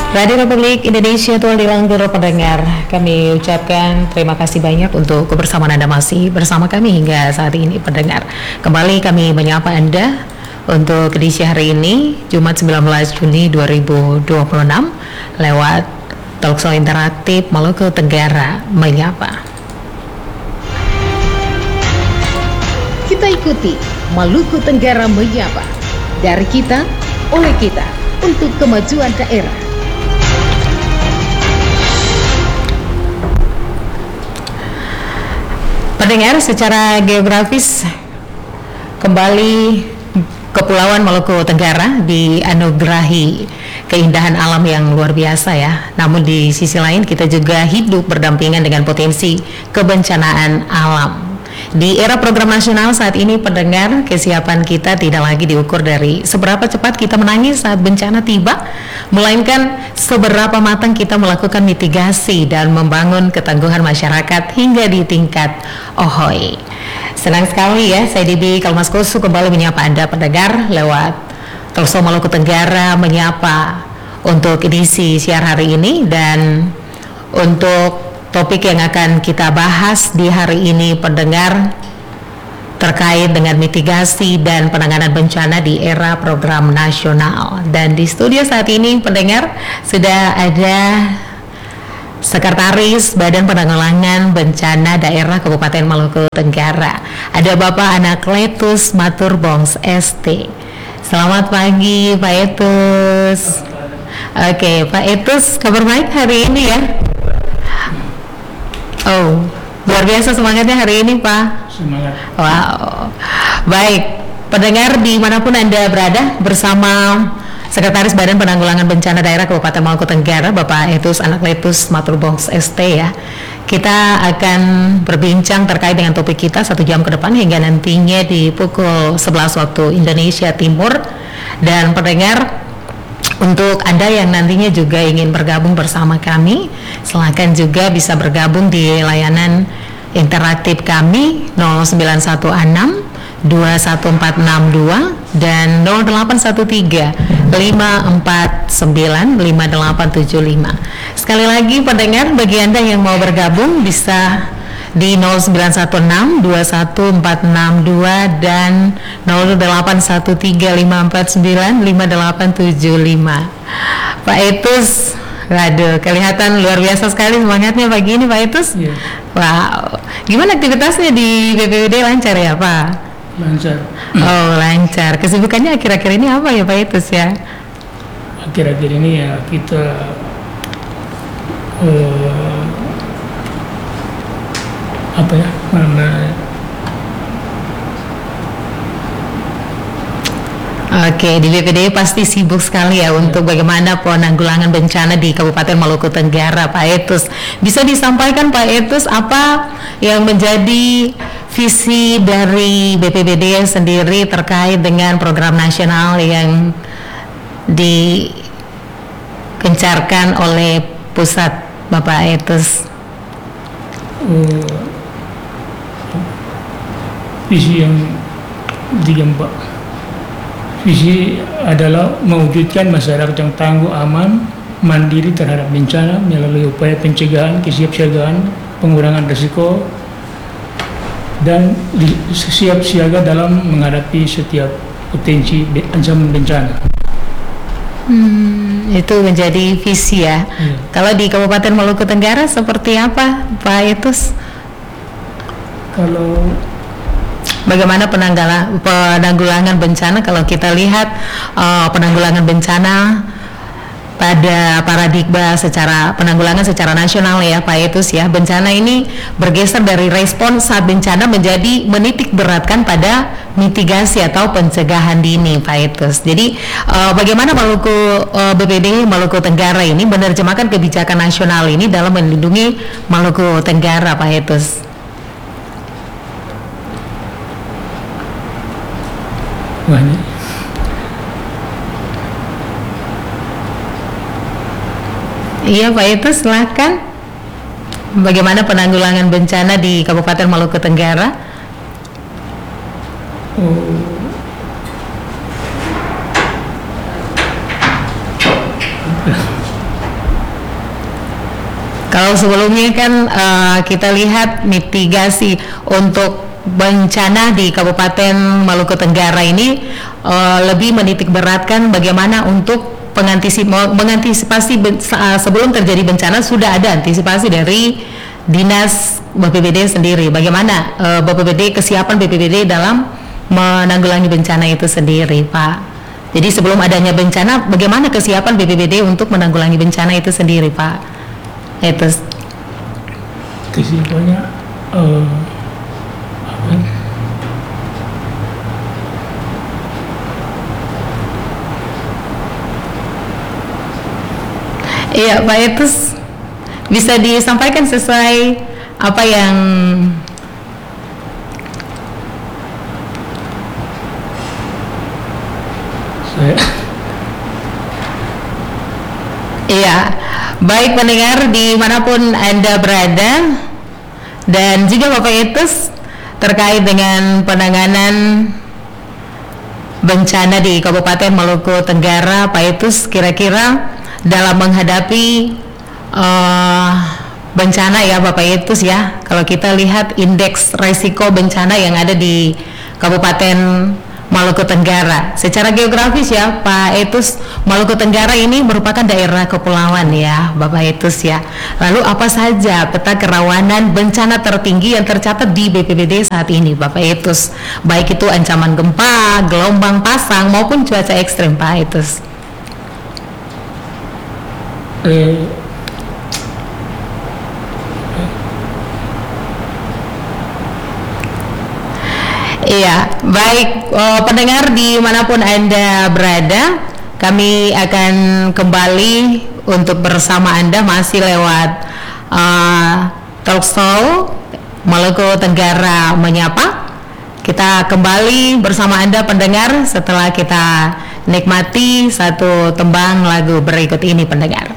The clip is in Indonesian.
Radio Republik Indonesia Tual Dilanggur pendengar, kami ucapkan terima kasih banyak untuk kebersamaan Anda masih bersama kami hingga saat ini pendengar. Kembali kami menyapa Anda untuk edisi hari ini Jumat 19 Juni 2026 lewat Talkshow Interaktif Maluku Tenggara Menyapa. Kita ikuti Maluku Tenggara Menyapa, dari kita, oleh kita, untuk kemajuan daerah. Pendengar, secara geografis kembali Kepulauan Maluku Tenggara dianugerahi keindahan alam yang luar biasa ya. Namun di sisi lain kita juga hidup berdampingan dengan potensi kebencanaan alam. Di era program nasional saat ini pendengar, kesiapan kita tidak lagi diukur dari seberapa cepat kita menangis saat bencana tiba, melainkan seberapa matang kita melakukan mitigasi dan membangun ketangguhan masyarakat hingga di tingkat OHOI. Senang sekali ya, saya Debbie Kalmaskusu kembali menyapa Anda pendengar lewat Talkshow Maluku Tenggara Menyapa untuk edisi siar hari ini. Dan untuk topik yang akan kita bahas di hari ini pendengar terkait dengan mitigasi dan penanganan bencana di era program nasional. Dan di studio saat ini pendengar sudah ada Sekretaris Badan Penanggulangan Bencana Daerah Kabupaten Maluku Tenggara, ada Bapak Anakletus Maturbongs ST. Selamat pagi Pak Etus. Oke Pak Etus, kabar baik hari ini ya? Oh, luar biasa semangatnya hari ini Pak. Semangat. Wow, baik pendengar dimanapun Anda berada, bersama Sekretaris Badan Penanggulangan Bencana Daerah Kabupaten Maluku Tenggara Bapak Etus Anakletus Maturbongs ST ya. Kita akan berbincang terkait dengan topik kita 1 jam ke depan hingga nantinya di pukul 11 waktu Indonesia Timur. Dan pendengar, untuk Anda yang nantinya juga ingin bergabung bersama kami, silakan juga bisa bergabung di layanan interaktif kami 0916 21462 dan 0813 549 5875. Sekali lagi pendengar, bagi Anda yang mau bergabung bisa di 0916 21462 dan 0813 549 5875. Pak Etus, waduh, kelihatan luar biasa sekali semangatnya pagi ini Pak Etus. Yeah. Wow, gimana aktivitasnya di BPBD, lancar ya Pak? Lancar. Oh lancar. Kesibukannya akhir-akhir ini apa ya Pak Etus ya? Akhir-akhir ini ya kita apa ya namanya? Oke, di BPD pasti sibuk sekali ya untuk bagaimana penanggulangan bencana di Kabupaten Maluku Tenggara Pak Etus. Bisa disampaikan Pak Etus apa yang menjadi visi dari BPBD sendiri terkait dengan program nasional yang digencarkan oleh pusat Bapak Etus? Visi yang digempak. Visi adalah mewujudkan masyarakat yang tangguh, aman, mandiri terhadap bencana melalui upaya pencegahan, kesiapsiagaan, pengurangan risiko, dan siap siaga dalam menghadapi setiap potensi ancaman bencana. Itu menjadi visi ya. Kalau di Kabupaten Maluku Tenggara seperti apa Pak Etus? Kalau bagaimana penanggulangan bencana, kalau kita lihat penanggulangan bencana pada paradigma penanggulangan secara nasional ya Pak Etus ya, bencana ini bergeser dari respon saat bencana menjadi menitik beratkan pada mitigasi atau pencegahan dini Pak Etus. Jadi bagaimana BPD Maluku Tenggara ini menerjemahkan kebijakan nasional ini dalam melindungi Maluku Tenggara Pak Etus? banyak. Iya Pak Etus, silakan. Bagaimana penanggulangan bencana di Kabupaten Maluku Tenggara? Kalau sebelumnya kan kita lihat mitigasi untuk bencana di Kabupaten Maluku Tenggara ini lebih menitik beratkan bagaimana untuk mengantisipasi sebelum terjadi bencana. Sudah ada antisipasi dari Dinas BPBD sendiri. Bagaimana BPBD, kesiapan BPBD dalam menanggulangi bencana itu sendiri, Pak? Jadi sebelum adanya bencana, bagaimana kesiapan BPBD untuk menanggulangi bencana itu sendiri, Pak? Itu Kesiapannya apa? Iya, Pak, itu bisa disampaikan sesuai apa yang Saya Iya, baik pendengar dimanapun Anda berada, dan juga Bapak Etus terkait dengan penanganan bencana di Kabupaten Maluku Tenggara, Pak Etus, kira-kira dalam menghadapi bencana ya Bapak Etus ya, kalau kita lihat indeks resiko bencana yang ada di Kabupaten Maluku Tenggara. Secara geografis ya Pak Etus, Maluku Tenggara ini merupakan daerah kepulauan ya Bapak Etus ya. Lalu apa saja peta kerawanan bencana tertinggi yang tercatat di BPBD saat ini Bapak Etus? Baik itu ancaman gempa, gelombang pasang maupun cuaca ekstrem Pak Etus. Iya, baik pendengar dimanapun Anda berada, kami akan kembali untuk bersama Anda masih lewat talkshow Maluku Tenggara Menyapa. Kita kembali bersama Anda pendengar setelah kita nikmati satu tembang lagu berikut ini pendengar.